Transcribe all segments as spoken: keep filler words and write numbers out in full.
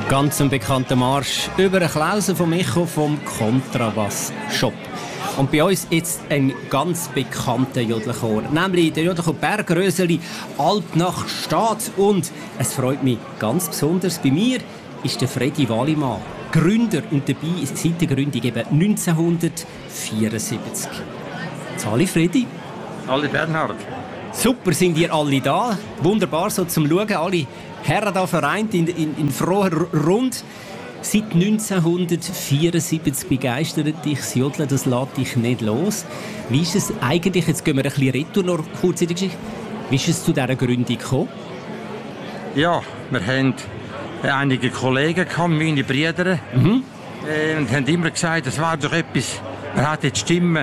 Ganz ein bekannter Marsch über einen Klausen vom Echo vom Kontrabass Shop. Und bei uns jetzt ein ganz bekannter Jodlerchor, nämlich der Jodlerchor Bergröseli Alp nach Staat. Und es freut mich ganz besonders, bei mir ist der Fredi Wallimann, Gründer und dabei seit der Gründung eben neunzehnhundertvierundsiebzig. Hallo Fredi. Hallo Bernhard. Super, sind ihr alle da. Wunderbar so zum Schauen. Alle Herren da vereint in, in, in froher Rund. Seit neunzehnhundertvierundsiebzig begeistert dich das Jodeln, das lässt dich nicht los. Wie ist es eigentlich, jetzt gehen wir ein bisschen retour noch kurz in die Geschichte, wie ist es zu dieser Gründung gekommen? Ja, wir haben einige Kollegen gehabt, meine Brüder, mhm. äh, und haben immer gesagt, das war doch etwas, man hat jetzt Stimmen,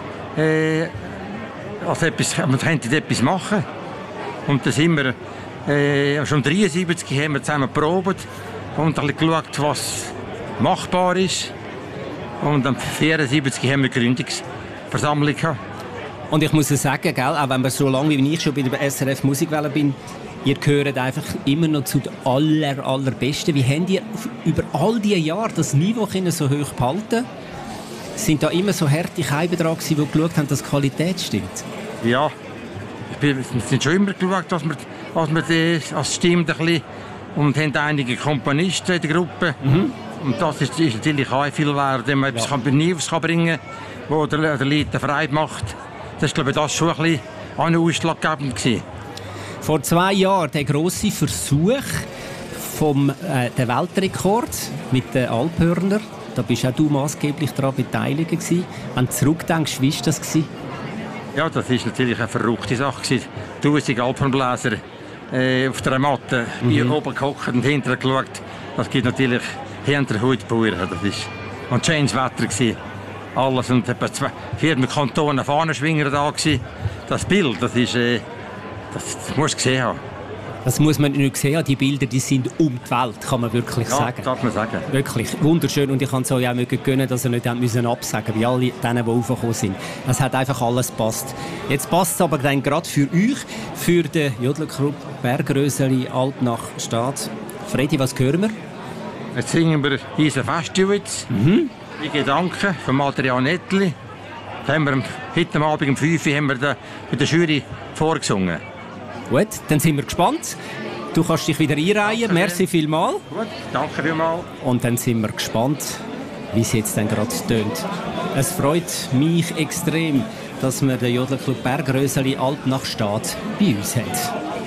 äh, also etwas, man könnte etwas machen. Und dann sind wir, äh, schon neunzehnhundertdreiundsiebzig haben wir zusammen geprobt und ein bisschen geschaut, was machbar ist. Und am vierundsiebzig haben wir eine Gründungsversammlung gehabt. Und ich muss sagen, gell, auch wenn man so lange wie ich schon bei der S R F Musikwelle bin, ihr gehört einfach immer noch zu den aller, allerbesten. Wie habt ihr über all diese Jahre das Niveau so hoch behalten? Sind da immer so harte Scheiben dran gewesen, die geschaut haben, dass die Qualität stimmt? Ja, wir sind schon immer geschaut, dass wir, dass wir das, das stimmt ein bisschen. Und haben einige Komponisten in der Gruppe. Mhm. Und das ist, ist natürlich auch viel wert, wenn man ja. etwas Neues bringen kann, das der, der Leute Freude macht. Das war, glaube ich, das schon ein bisschen ausschlaggebend gewesen. Vor zwei Jahren der grosse Versuch vom äh, der Weltrekord mit den Alphörner. Da bist auch du maßgeblich daran beteiligt gewesen. Wenn du zurückdenkst, wie war das gewesen? Ja, das war natürlich eine verrückte Sache gewesen. Tausend Alphornbläser äh, auf der Matte, mhm. hier oben gehockt und hinterher geschaut. Das gibt natürlich hinter Hutbauer. Das ist ein schönes Wetter gewesen. Alles und etwa zwei, vier Kantone Fahnenschwinger da gewesen. Das Bild, das ist, äh, das, das musst du gesehen haben. Das muss man nicht sehen. Die Bilder, die sind um die Welt, kann man wirklich ja, sagen. darf man sagen. Wirklich wunderschön. Und ich kann es euch auch gönnen, dass ihr nicht müssen absagen müsst, wie alle denen, die raufgekommen sind. Es hat einfach alles gepasst. Jetzt passt es aber dann gerade für euch, für den Jodlerclub Bergröseli Alp nach Staat. Fredi, was hören wir? Jetzt singen wir «Diese Festiwitz». Mhm. Die Gedanken von Adrian Ettli. Das haben wir heute Abend um fünf Uhr haben wir der, mit der Jury vorgesungen. Gut, dann sind wir gespannt. Du kannst dich wieder einreihen. Danke, merci vielmals. Gut, danke vielmals. Und dann sind wir gespannt, wie es jetzt dann gerade tönt. Es freut mich extrem, dass wir den Jodlerclub Bergröseli Alp nach Staat bei uns haben.